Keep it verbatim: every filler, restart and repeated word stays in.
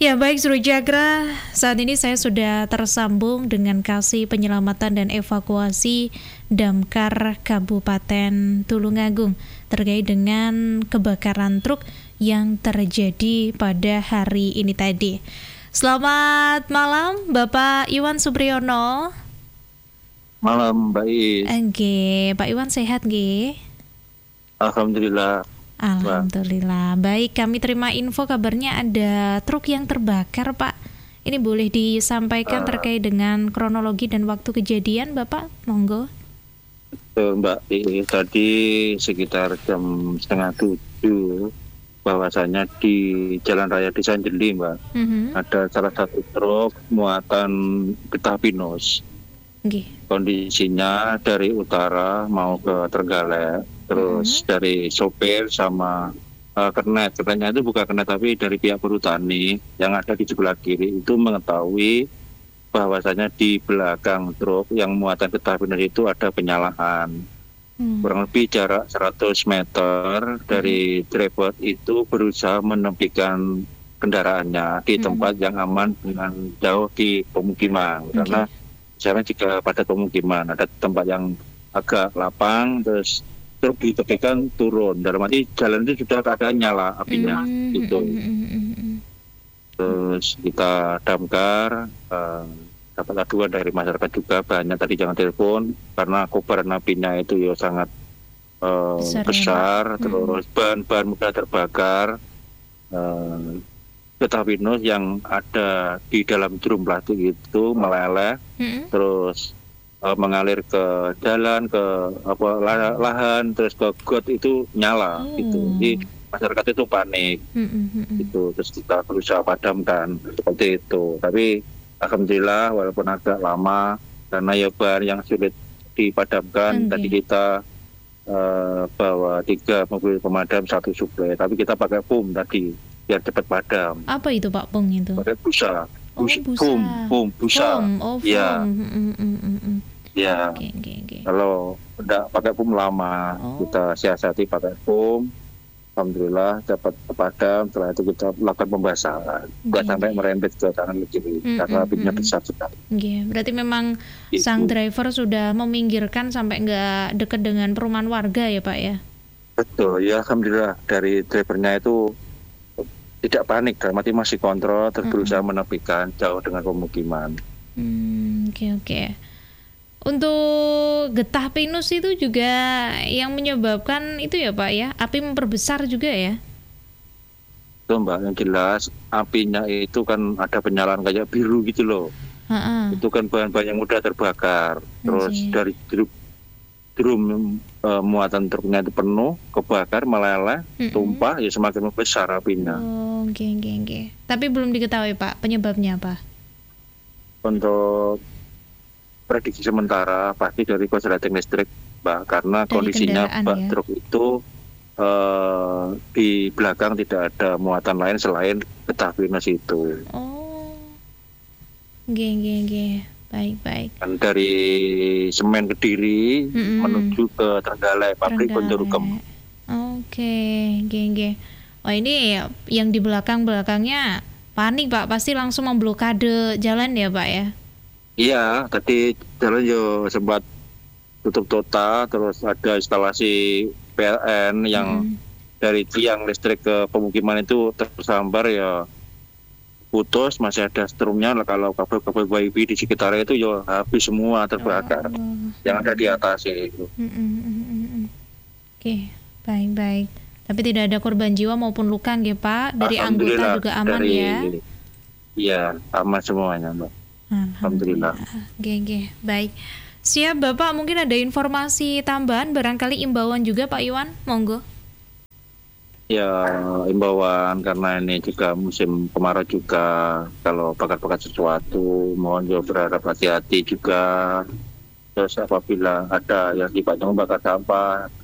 Ya baik Surujagra, saat ini saya sudah tersambung dengan Kasih Penyelamatan dan Evakuasi Damkar Kabupaten Tulungagung terkait dengan kebakaran truk yang terjadi pada hari ini tadi. Selamat malam Bapak Iwan Supriyono. Malam Mbak Is. Oke, Pak Iwan sehat nggih? Alhamdulillah. Alhamdulillah. Baik, kami terima info kabarnya ada truk yang terbakar, Pak. Ini boleh disampaikan uh, terkait dengan kronologi dan waktu kejadian, Bapak? Monggo. Mbak Is, tadi sekitar jam setengah tujuh, bahwasanya di Jalan Raya Desa Jeli, Mbak, uh-huh. ada salah satu truk muatan getah pinus. Okay. Kondisinya dari utara mau ke Trenggalek, terus hmm. dari sopir sama uh, kernet, kernetnya itu bukan kernet tapi dari pihak perhutani yang ada di sebelah kiri itu mengetahui bahwasanya di belakang truk yang muatan getah pinus itu ada penyalahan. Hmm. Kurang lebih jarak seratus meter dari hmm. driver itu berusaha menepikan kendaraannya di tempat hmm. yang aman dengan jauh di pemukiman. Okay. Karena misalnya jika pada pemukiman ada tempat yang agak lapang, terus truk ditepikan turun, dalam arti jalan itu sudah keadaan nyala apinya, mm-hmm. gitu. Mm-hmm. Terus kita damkar, uh, dapat aduan dari masyarakat juga banyak tadi jangan telepon karena kobaran apinya itu ya sangat uh, besar, besar ya, terus mm-hmm. bahan-bahan mudah terbakar. Uh, getah pinus yang ada di dalam drum plastik itu meleleh, hmm. terus uh, mengalir ke jalan, ke apa lah, lahan, terus ke got itu nyala, hmm. gitu. Jadi masyarakat itu panik, hmm. gitu. Terus kita berusaha padamkan seperti itu. Tapi alhamdulillah walaupun agak lama karena ya bahan yang sulit dipadamkan, okay. tadi kita uh, bawa tiga mobil pemadam, satu suplai. Tapi kita pakai bom tadi biar cepat padam. Apa itu Pak Pung itu? Pakai busa. Oh, busa. Bom, bom, busa. Bom, oh, ya. Mm, mm, mm, mm. Ya. Okay, okay, okay. Kalau udah pakai bom lama, oh. kita siasati pakai bom. Alhamdulillah dapat padam. Setelah itu kita lakukan pembasahan. Nggak okay. sampai merembet ke tangan kiri mm, karena apinya mm, besar sekali. Okay. Berarti memang itu. Sang driver sudah meminggirkan sampai nggak dekat dengan perumahan warga ya Pak ya? Betul. Ya alhamdulillah dari drivernya itu tidak panik, dalam arti masih kontrol, terus berusaha uh-huh. menepikan jauh dengan pemukiman. Hmm, oke okay, oke. Okay. Untuk getah pinus itu juga yang menyebabkan itu ya Pak ya, api memperbesar juga ya? Itu Mbak, yang jelas apinya itu kan ada penyalaan kayak biru gitu loh. Uh-uh. Itu kan bahan-bahan yang mudah terbakar. Terus okay. dari drum, drum uh, muatan truknya itu penuh, kebakar, meleleh, mm-mm. tumpah, ya semakin membesar apinya. Oh, oke, okay, oke, okay, oke. Okay. Tapi belum diketahui Pak, penyebabnya apa? Untuk prediksi sementara pasti dari korsleting listrik, Mbak, karena dari kondisinya Mbak ya? Truk itu uh, di belakang tidak ada muatan lain selain getah pinus itu. Oh, oke, okay, oke, okay, oke. Okay. Baik-baik. Dan dari Semen Kediri mm-hmm. menuju ke Trenggalek, pabrik Konjorukem. Oke, geng-geng. Oh ini yang di belakang-belakangnya panik Pak, pasti langsung memblokade jalan ya Pak ya? Iya, tadi jalan yo sempat tutup total, terus ada instalasi P L N yang mm. dari tiang listrik ke pemukiman itu tersambar ya. Putus, masih ada strumnya. Kalau kabel-kabel wifi di sekitarnya itu ya habis semua terbakar. Oh. Yang ada di atas itu. Mm, mm, mm, mm. Oke, okay. Baik-baik. Tapi tidak ada korban jiwa maupun luka nggih Pak? Dari anggota juga aman dari, ya? Iya, aman semuanya Mbak. Alhamdulillah. Oke, oke. Baik. Siap Bapak, mungkin ada informasi tambahan, barangkali imbauan juga Pak Iwan, monggo. Ya, imbauan karena ini juga musim kemarau juga, kalau bakar-bakar sesuatu mohon juga berharap hati-hati juga. Terus apabila ada yang sifatnya membakar sampah,